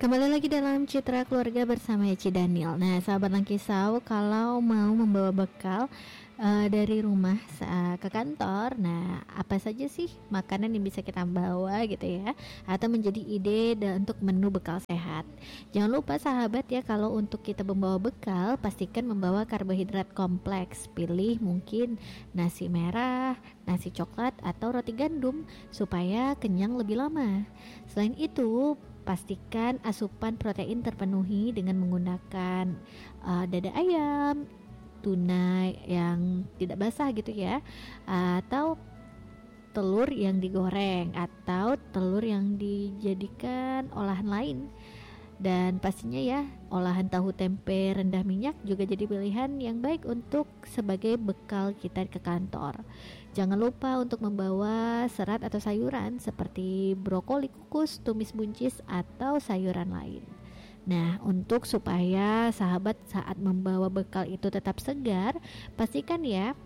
Kembali lagi dalam Citra Keluarga bersama Eci Daniel. Nah, sahabat Langkisau, kalau mau membawa bekal dari rumah ke kantor, nah apa saja sih makanan yang bisa kita bawa gitu ya, atau menjadi ide untuk menu bekal sehat. Jangan lupa sahabat ya, kalau untuk kita membawa bekal, pastikan membawa karbohidrat kompleks. Pilih mungkin nasi merah, nasi coklat, atau roti gandum supaya kenyang lebih lama. Selain itu, pastikan asupan protein terpenuhi dengan menggunakan dada ayam, tuna yang tidak basah gitu ya, atau telur yang digoreng, atau telur yang dijadikan olahan lain. Dan pastinya ya, olahan tahu tempe rendah minyak juga jadi pilihan yang baik untuk sebagai bekal kita ke kantor. Jangan lupa untuk membawa serat atau sayuran seperti brokoli kukus, tumis buncis, atau sayuran lain. Nah, untuk supaya sahabat saat membawa bekal itu tetap segar, pastikan ya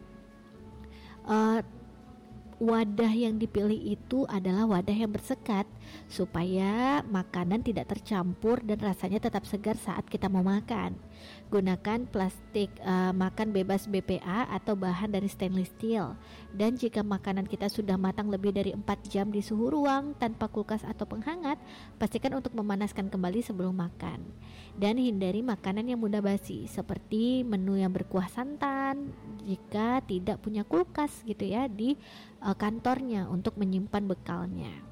wadah yang dipilih itu adalah wadah yang bersekat supaya makanan tidak tercampur dan rasanya tetap segar saat kita mau makan. Gunakan plastik makan bebas BPA atau bahan dari stainless steel. Dan jika makanan kita sudah matang lebih dari 4 jam di suhu ruang tanpa kulkas atau penghangat, pastikan untuk memanaskan kembali sebelum makan. Dan hindari makanan yang mudah basi seperti menu yang berkuah santan jika tidak punya kulkas gitu ya di kantornya untuk menyimpan bekalnya.